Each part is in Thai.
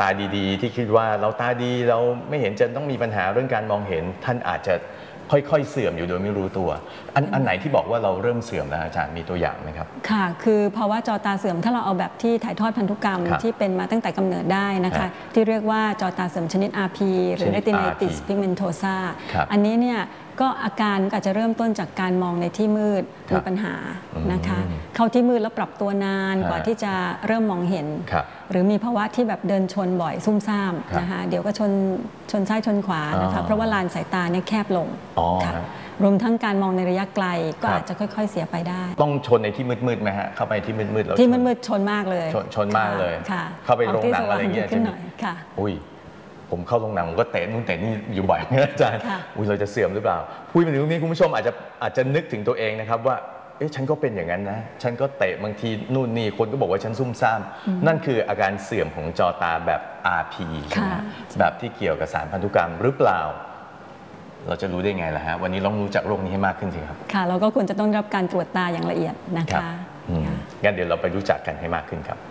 ตาดีๆที่คิดว่าเราตาดีเราไม่เห็นจะต้องมีปัญหาเรื่องการมองเห็นท่านอาจจะค่อยๆเสื่อมอยู่โดยไม่รู้ตัวอันไหนที่บอกว่าเราเริ่มเสื่อมแล้วอาจารย์มีตัวอย่างไหมครับค่ะคือภาวะจอตาเสื่อมถ้าเราเอาแบบที่ถ่ายทอดพันธุกรรมที่เป็นมาตั้งแต่กำเนิดได้นะคะที่เรียกว่าจอตาเสื่อมชนิด RP หรือ Retinitis pigmentosa อันนี้เนี่ยก็อาการอาจจะเริ่มต้นจากการมองในที่มืดมีปัญหานะคะเข้าที่มืดแล้วปรับตัวนานกว่าที่จะเริ่มมองเห็นหรือมีภาวะที่แบบเดินชนบ่อยซุ่มซ่ามนะคะเดี๋ยวก็ชนซ้ายชนขวานะคะเพราะว่าลานสายตาเนี่ยแคบลงค่ะรวมทั้งการมองในระยะไกลก็อาจจะค่อยๆเสียไปได้ต้องชนในที่มืดๆไหมฮะเข้าไปที่มืดๆแล้วที่มืดๆชนมากเลยชนมากเลยเข้าไปโรงหนังอะไรอย่างเงี้ยขึ้นหน่อยค่ะอุ้ยผมเข้าโรงหนังผมก็เตะนู่นเตะนี่อยู่บ่อยอาจารย์อุ้ยเราจะเสื่อมหรือเปล่าพูดมาถึงตรงนี้คุณผู้ชมอาจจะนึกถึงตัวเองนะครับว่าเอ๊ะฉันก็เป็นอย่างนั้นนะฉันก็เตะบางทีนู่นนี่คนก็บอกว่าฉันซุ่มซ่ามนั่นคืออาการเสื่อมของจอตาแบบ RP ใช่ไหมแบบที่เกี่ยวกับสารพันธุกรรมหรือเปล่าเราจะรู้ได้ไงล่ะฮะวันนี้ลองรู้จักโรคนี้ให้มากขึ้นสิครับค่ะเราก็ควรจะต้องรับการตรวจตาอย่างละเอียดนะคะงั้นเดี๋ยวเราไปรู้จักกันให้มากขึ้นครับ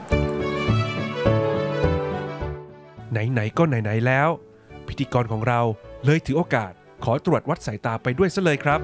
ไหนๆก็ไหนๆแล้วพิธีกรของเราเลยถือโอกาสขอตรวจวัดสายตาไปด้วยซะเลยครับ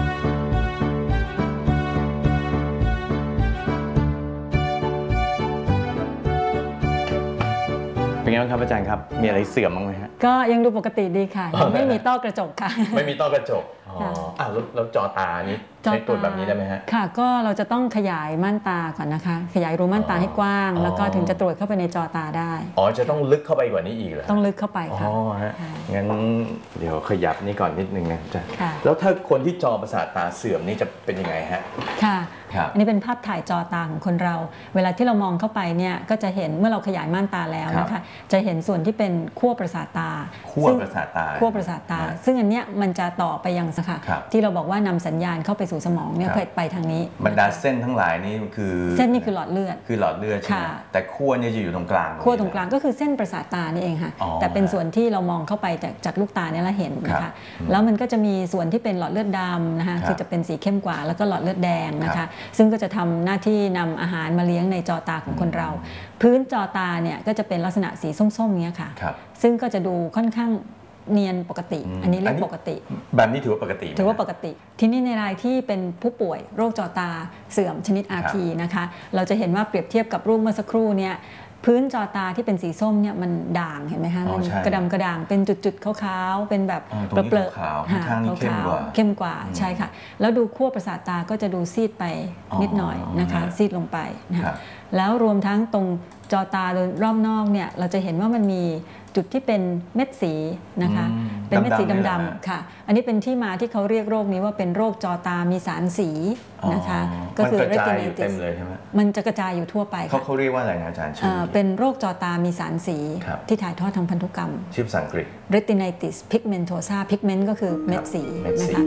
เป็นไงบ้างครับอาจารย์ครับมีอะไรเสื่อมบ้างไหมฮะก็ยังดูปกติดีค่ะยังไม่มีต้อกระจกค่ะไม่มีต้อกระจกแล้วจอตานี้ใช้ตรวจแบบนี้ได้ไหมฮะค่ะก็เราจะต้องขยายม่านตาก่อนนะคะขยายรูม่านตาให้กว้างแล้วก็ถึงจะตรวจเข้าไปในจอตาได้จะต้องลึกเข้าไปกว่านี้อีกเหรอต้องลึกเข้าไปค่ะฮะงั้นเดี๋ยวขยับนี่ก่อนนิดนึงนะจ๊ะแล้วถ้าคนที่จอประสาทตาเสื่อมนี่จะเป็นยังไงฮะค่ะอันนี้เป็นภาพถ่ายจอตาของคนเราเวลาที่เรามองเข้าไปเนี่ยก็จะเห็นเมื่อเราขยายม่านตาแล้วนะคะจะเห็นส่วนที่เป็นขั้วประสาทตาขั้วประสาทตาซึ่งอันเนี้ยมันจะต่อไปยังสค่ะที่เราบอกว่านำสัญญาณเข้าไปสู่สมองเนี่ยไปทางนี้บรรดาเส้นทั้งหลายนี่คือเส้นนี่คือหลอดเลือดใช่ไหมแต่ขั้วเนี่ยจะอยู่ตรงกลางขั้วตรงกลางก็คือเส้นประสาทตานี่เองค่ะแต่เป็นส่วนที่เรามองเข้าไปจากลูกตาเนี่ยเราเห็นนะคะแล้วมันก็จะมีส่วนที่เป็นหลอดเลือดดำนะคะคือจะเป็นสีเข้มกว่าแล้วก็หลอดเลือดแดงนะคะซึ่งก็จะทำหน้าที่นำอาหารมาเลี้ยงในจอตาของคนเราพื้นจอตาเนี่ยก็จะเป็นลักษณะสีส้มๆเนี้ยค่ะซึ่งก็จะดูค่อนข้างเนียนปกติอันนี้เรียกปกติแบบนี้ถือว่าปกติทีนี้ในรายที่เป็นผู้ป่วยโรคจอตาเสื่อมชนิด RP นะคะเราจะเห็นว่าเปรียบเทียบกับรูปเมื่อสักครู่เนี่ยพื้นจอตาที่เป็นสีส้มเนี่ยมันด่างเห็นไหมคะมันกระดำกระด่างเป็นจุดๆขาวๆเป็นแบบเปลือกขาวข้างนี้เข้มกว่าใช่ค่ะแล้วดูขั้วประสาทตาก็จะดูซีดไปนิดหน่อยนะคะซีดลงไปนะคะแล้วรวมทั้งตรงจอตาโดยรอบนอกเนี่ยเราจะเห็นว่ามันมีจุดที่เป็นเม็ดสีนะคะเป็นเม็ดสีดำๆค่ะอันนี้เป็นที่มาที่เขาเรียกโรคนี้ว่าเป็นโรคจอตามีสารสีนะคะก็คือ retinitis มันจะกระจายอยู่ทั่วไปเขาเรียกว่าอะไรนะอาจารย์ชื่อเป็นโรคจอตามีสารสีที่ถ่ายทอดทางพันธุกรรมชื่อภาษาอังกฤษ retinitis pigmentosa pigment ก็คือเม็ดสีนะคะ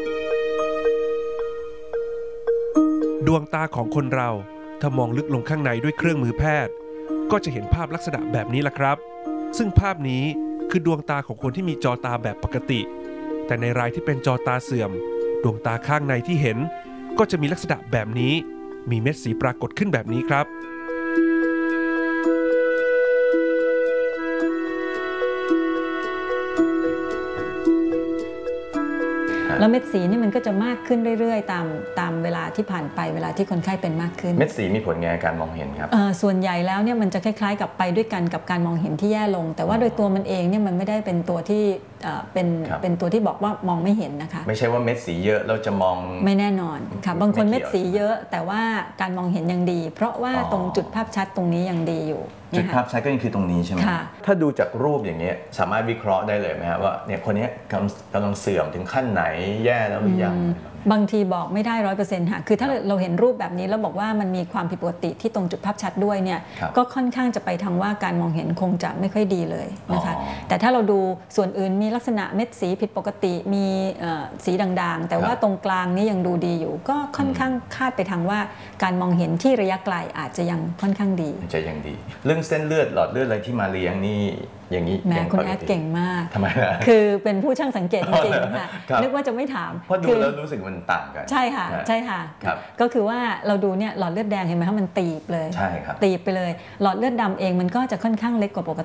ดวงตาของคนเราถ้ามองลึกลงข้างในด้วยเครื่องมือแพทย์ก็จะเห็นภาพลักษณะแบบนี้ละครับซึ่งภาพนี้คือดวงตาของคนที่มีจอตาแบบปกติแต่ในรายที่เป็นจอตาเสื่อมดวงตาข้างในที่เห็นก็จะมีลักษณะแบบนี้มีเม็ดสีปรากฏขึ้นแบบนี้ครับแล้วเม็ดสีนี่มันก็จะมากขึ้นเรื่อยๆตามเวลาที่ผ่านไปเวลาที่คนไข้เป็นมากขึ้นเม็ดสีมีผลไงการมองเห็นครับส่วนใหญ่แล้วเนี่ยมันจะคล้ายๆกับไปด้วยกันกับการมองเห็นที่แย่ลงแต่ว่าโดยตัวมันเองเนี่ยมันไม่ได้เป็นตัวที่เป็นตัวที่บอกว่ามองไม่เห็นนะคะไม่ใช่ว่าเม็ดสีเยอะเราจะมองไม่แน่นอนค่ะบางคนเม็ดสีเยอะแต่ว่าการมองเห็นยังดีเพราะว่าตรงจุดภาพชัดตรงนี้ยังดีอยู่จุดภาพชัดก็ยังคือตรงนี้ใช่ไหมถ้าดูจากรูปอย่างนี้สามารถวิเคราะห์ได้เลยไหมครับว่าเนี่ยคนนี้กำลังเสื่อมถึงขั้นไหนแย่แล้วหรือยังบางทีบอกไม่ได้ 100% ค่ะคือถ้าเราเห็นรูปแบบนี้แล้วบอกว่ามันมีความผิดปกติที่ตรงจุดภาพชัดด้วยเนี่ยก็ค่อนข้างจะไปทางว่าการมองเห็นคงจะไม่ค่อยดีเลยนะคะแต่ถ้าเราดูส่วนอื่นมีลักษณะเม็ดสีผิดปกติมีสีด่างๆแต่ว่าตรงกลางนี้ยังดูดีอยู่ก็ค่อนข้างคาดไปทางว่าการมองเห็นที่ระยะไกลอาจจะยังค่อนข้างดีจะยังดีเรื่องเส้นเลือดหลอดเลือดอะไรที่มาเลี้ยงนี่อย่างนี้แม่คุณแอดเก่งมากทำไมคือเป็นผู้ช่างสังเกตจริงๆค่ะนึกว่าจะไม่ถามเพราะดูแล้วรู้สึกมันต่างกันใช่ค่ะใช่ค่ะก็คือว่าเราดูเนี่ยหลอดเลือดแดงเห็นไหมคะมันตีบเลยใช่ครับตีบไปเลยหลอดเลือดดำเองมันก็จะค่อนข้างเล็กกว่าปก